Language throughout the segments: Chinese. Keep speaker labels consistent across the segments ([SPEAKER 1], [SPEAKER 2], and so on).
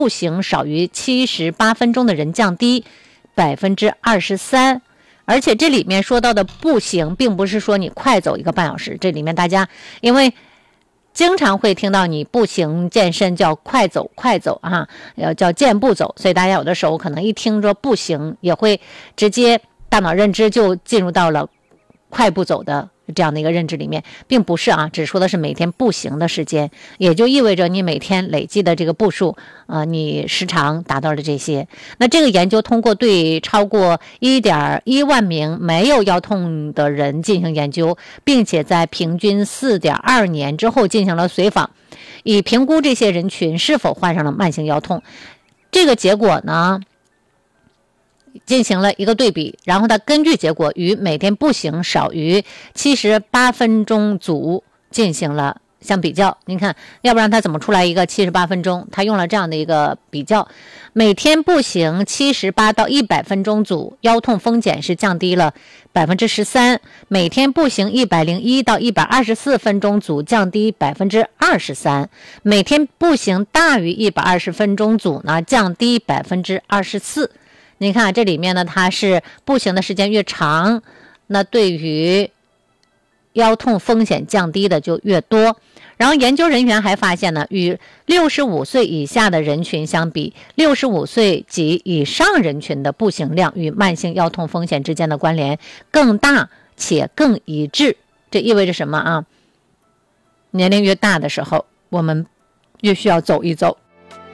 [SPEAKER 1] 步行少于78分钟的人降低23%。而且这里面说到的步行并不是说你快走1个半小时，这里面大家因为经常会听到你步行健身叫快走啊，叫健步走，所以大家有的时候可能一听着步行也会直接大脑认知就进入到了快步走的这样的一个认知里面，并不是啊，只说的是每天步行的时间，也就意味着你每天累计的这个步数你时常达到了这些。那这个研究通过对超过 1.1万名没有腰痛的人进行研究，并且在平均 4.2 年之后进行了随访，以评估这些人群是否患上了慢性腰痛。这个结果呢进行了一个对比，然后他根据结果与每天步行少于78分钟组进行了相比较。您看，要不然他怎么出来一个78分钟？他用了这样的一个比较，每天步行78到100分钟组腰痛风险是降低了13%，每天步行101到124分钟组降低23%，每天步行大于120分钟组呢降低24%。你看这里面呢，它是步行的时间越长，那对于腰痛风险降低的就越多。然后研究人员还发现呢，与65岁以下的人群相比，65岁及以上人群的步行量与慢性腰痛风险之间的关联更大且更一致。这意味着什么啊？年龄越大的时候，我们越需要走一走。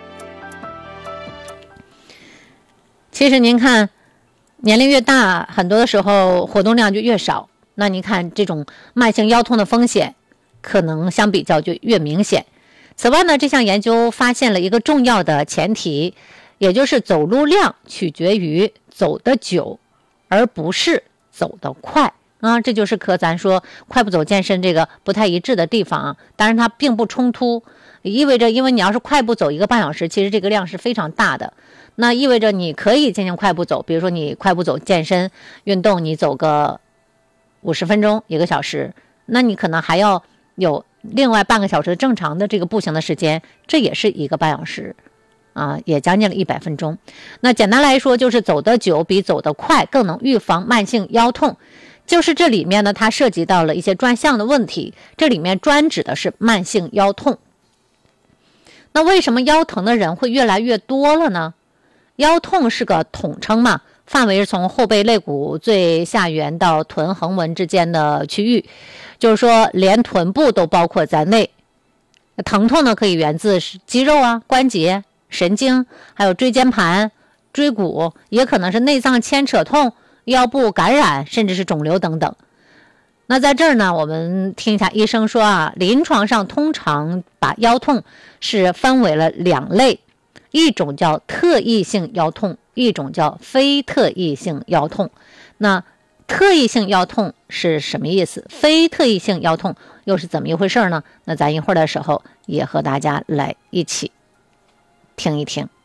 [SPEAKER 1] 其实您看，年龄越大，很多的时候活动量就越少，那您看这种慢性腰痛的风险可能相比较就越明显。此外呢，这项研究发现了一个重要的前提，也就是走路量取决于走得久，而不是走得快啊。这就是和咱说快步走健身这个不太一致的地方啊。当然它并不冲突，意味着因为你要是快步走1个半小时，其实这个量是非常大的。那意味着你可以进行快步走，比如说你快步走健身运动，你走个50分钟1个小时，那你可能还要有另外半个小时正常的这个步行的时间，这也是1个半小时啊，也将近了100分钟。那简单来说，就是走得久比走得快更能预防慢性腰痛。就是这里面呢，它涉及到了一些专项的问题，这里面专指的是慢性腰痛。那为什么腰疼的人会越来越多了呢？腰痛是个统称嘛，范围是从后背肋骨最下缘到臀横纹之间的区域，就是说连臀部都包括在内。疼痛呢可以源自肌肉啊、关节、神经，还有椎间盘、椎骨，也可能是内脏牵扯痛、腰部感染，甚至是肿瘤等等。那在这儿呢，我们听一下医生说啊，临床上通常把腰痛是分为了2类，一种叫特异性腰痛，一种叫非特异性腰痛。那特异性腰痛是什么意思？非特异性腰痛又是怎么一回事呢？那咱一会儿的时候也和大家来一起听一听。